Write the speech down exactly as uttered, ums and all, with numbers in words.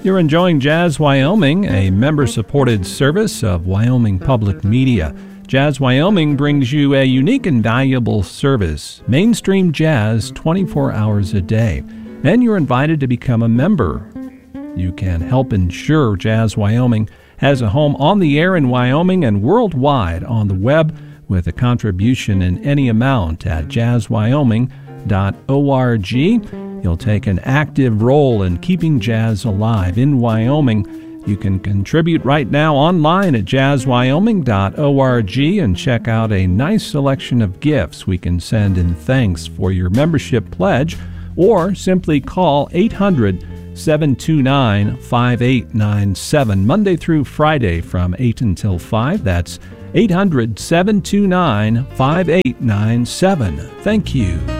You're enjoying Jazz Wyoming, a member-supported service of Wyoming Public Media. Jazz Wyoming brings you a unique and valuable service, mainstream jazz twenty-four hours a day. And you're invited to become a member. You can help ensure Jazz Wyoming has a home on the air in Wyoming and worldwide on the web with a contribution in any amount at jazz wyoming dot org. You'll take an active role in keeping jazz alive in Wyoming. You can contribute right now online at jazz wyoming dot org and check out a nice selection of gifts we can send in thanks for your membership pledge, or simply call eight hundred, seven two nine, five eight nine seven Monday through Friday from eight until five. That's eight hundred, seven two nine, five eight nine seven. Thank you.